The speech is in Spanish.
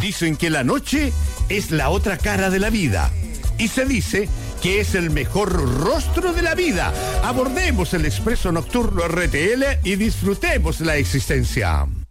Dicen que la noche es la otra cara de la vida. Y se dice que es el mejor rostro de la vida. Abordemos el expreso nocturno RTL y disfrutemos la existencia.